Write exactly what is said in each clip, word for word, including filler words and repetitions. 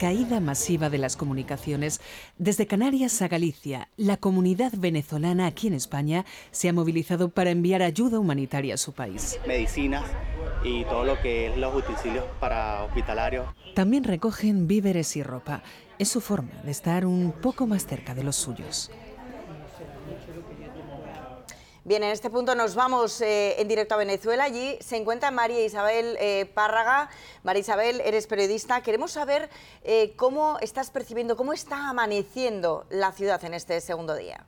caída masiva de las comunicaciones, desde Canarias a Galicia, la comunidad venezolana aquí en España se ha movilizado para enviar ayuda humanitaria a su país. Medicinas y todo lo que es los utensilios para hospitalarios. También recogen víveres y ropa. Es su forma de estar un poco más cerca de los suyos. Bien, en este punto nos vamos eh, en directo a Venezuela. Allí se encuentra María Isabel eh, Párraga. María Isabel, eres periodista. Queremos saber eh, cómo estás percibiendo, cómo está amaneciendo la ciudad en este segundo día.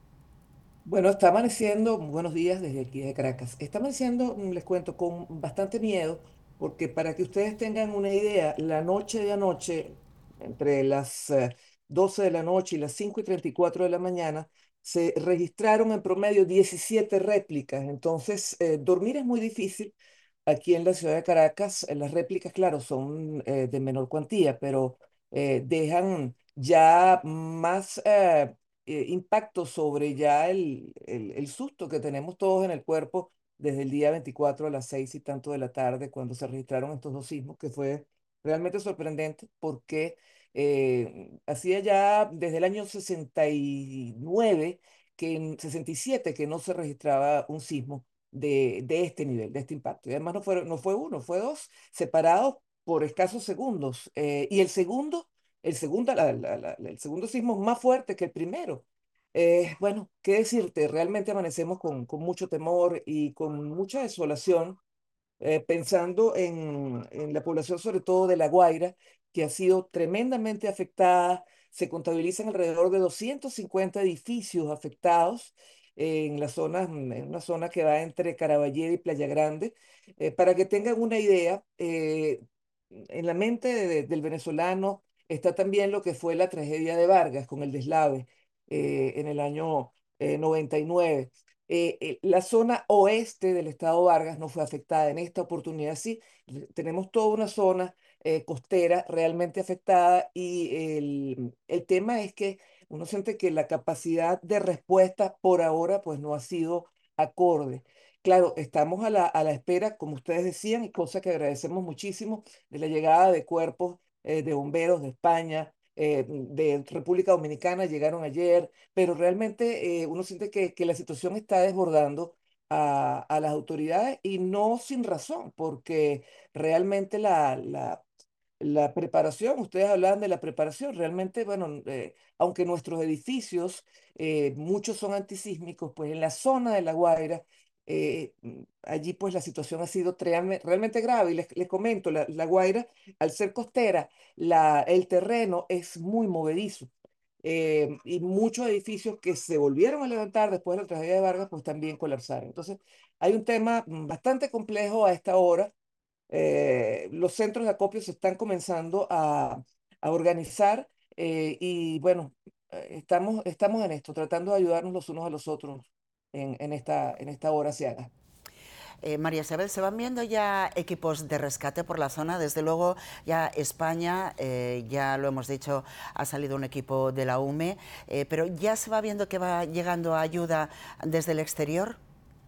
Bueno, está amaneciendo, buenos días desde aquí de Caracas. Está amaneciendo, mm, les cuento, con bastante miedo, porque para que ustedes tengan una idea, la noche de anoche, entre las eh, doce de la noche y las cinco y treinta y cuatro de la mañana, se registraron en promedio diecisiete réplicas. Entonces, eh, dormir es muy difícil. Aquí en la ciudad de Caracas, eh, las réplicas, claro, son eh, de menor cuantía, pero eh, dejan ya más eh, eh, impacto sobre ya el, el, el susto que tenemos todos en el cuerpo desde el día veinticuatro a las seis y tanto de la tarde, cuando se registraron estos dos sismos, que fue realmente sorprendente porque eh, hacía ya desde el año sesenta y nueve, que en sesenta y siete que no se registraba un sismo de, de este nivel, de este impacto. Y además no fue, no fue uno, fue dos, separados por escasos segundos. Eh, y el segundo, el segundo, la- la- la- el segundo sismo es más fuerte que el primero. Eh, bueno, qué decirte, realmente amanecemos con, con mucho temor y con mucha desolación, eh, pensando en, en la población, sobre todo de La Guaira, que ha sido tremendamente afectada. Se contabilizan alrededor de doscientos cincuenta edificios afectados en la zona, en una zona que va entre Caraballeda y Playa Grande. Eh, para que tengan una idea, eh, en la mente de- del venezolano está también lo que fue la tragedia de Vargas con el deslave eh, en el año eh, noventa y nueve. Eh, eh, la zona oeste del estado Vargas no fue afectada. En esta oportunidad sí, re- tenemos toda una zona eh, costera realmente afectada, y el, el tema es que uno siente que la capacidad de respuesta por ahora pues no ha sido acorde. Claro, estamos a la, a la espera, como ustedes decían, y cosa que agradecemos muchísimo, de la llegada de cuerpos eh, de bomberos de España, eh, de República Dominicana, llegaron ayer, pero realmente eh, uno siente que, que la situación está desbordando a, a las autoridades, y no sin razón, porque realmente la, la, la preparación, ustedes hablaban de la preparación, realmente, bueno, eh, aunque nuestros edificios, eh, muchos son antisísmicos, pues en la zona de La Guaira, eh, mm, allí pues la situación ha sido treame- realmente grave. Y les, les comento, la, La Guaira, al ser costera, la, el terreno es muy movedizo, eh, y muchos edificios que se volvieron a levantar después de la tragedia de Vargas, pues también colapsaron. Entonces, hay un tema mm, bastante complejo a esta hora. Eh, los centros de acopio se están comenzando a, a organizar, eh, y bueno, eh, estamos, estamos en esto, tratando de ayudarnos los unos a los otros en, en esta, en esta hora asiaga. Eh, María Isabel, ¿se van viendo ya equipos de rescate por la zona? Desde luego, ya España, eh, ya lo hemos dicho, ha salido un equipo de la U M E, eh, pero ¿ya se va viendo que va llegando ayuda desde el exterior?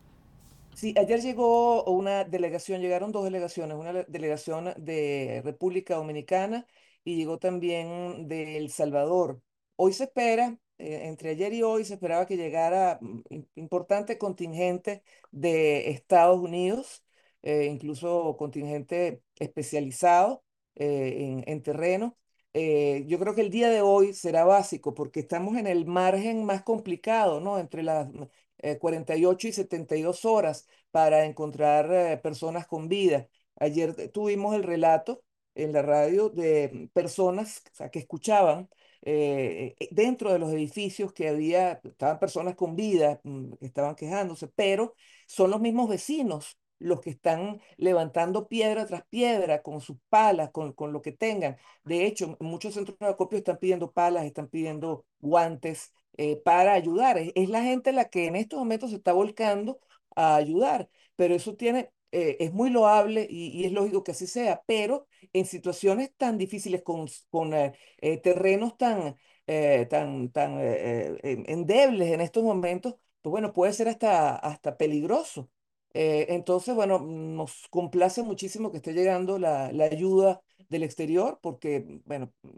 Sí, ayer llegó una delegación, llegaron dos delegaciones, una le- delegación de República Dominicana y llegó también de El Salvador. Hoy se espera, eh, entre ayer y hoy se esperaba que llegara mm, im- importante contingente de Estados Unidos, eh, incluso contingente especializado eh, en, en terreno. Eh, yo creo que el día de hoy será básico porque estamos en el margen más complicado, ¿no? Entre las eh, cuarenta y ocho y setenta y dos horas para encontrar eh, personas con vida. Ayer eh, tuvimos el relato en la radio de personas, o sea, que escuchaban eh, eh, dentro de los edificios que había, estaban personas con vida, mm, que estaban quejándose, pero son los mismos vecinos los que están levantando piedra tras piedra con sus palas, con, con lo que tengan. De hecho, muchos centros de acopio están pidiendo palas, están pidiendo guantes eh, para ayudar. Es, es la gente la que en estos momentos se está volcando a ayudar, pero eso tiene, eh, es muy loable, y, y es lógico que así sea, pero en situaciones tan difíciles, con, con eh, eh, terrenos tan, eh, tan, tan eh, eh, en- endebles en estos momentos, pues bueno, puede ser hasta, hasta peligroso. Eh, entonces, bueno, nos complace muchísimo que esté llegando la, la ayuda del exterior, porque, bueno,